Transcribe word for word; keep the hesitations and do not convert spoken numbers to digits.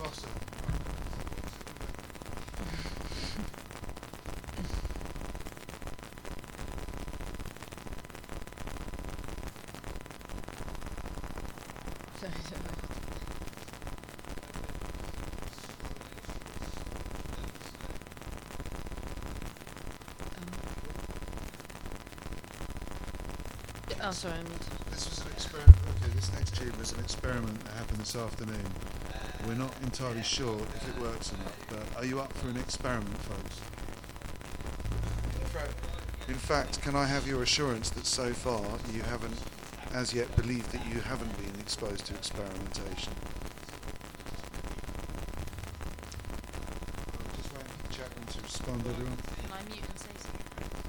Bossa. Sorry, sorry. Um. Oh, sorry, I meant. This was an experiment. Okay, this next tube was an experiment that happened this afternoon. We're not entirely sure if it works or not, but are you up for an experiment, folks? In fact, in fact, can I have your assurance that so far you haven't, as yet, believed that you haven't been exposed to experimentation? I'm just waiting for Chapman to respond, everyone.